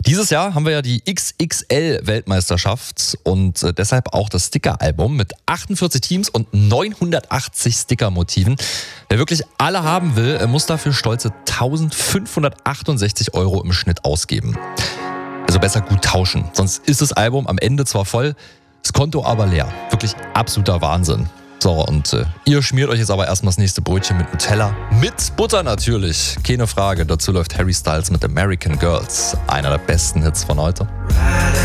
Dieses Jahr haben wir ja die XXL-Weltmeisterschaft und deshalb auch das Sticker-Album mit 48 Teams und 980 Sticker-Motiven. Wer wirklich alle haben will, muss dafür stolze 1.568 € im Schnitt ausgeben. Also besser gut tauschen, sonst ist das Album am Ende zwar voll, das Konto aber leer. Wirklich absoluter Wahnsinn. So, und ihr schmiert euch jetzt aber erstmal das nächste Brötchen mit Nutella. Mit Butter natürlich, keine Frage. Dazu läuft Harry Styles mit American Girls. Einer der besten Hits von heute.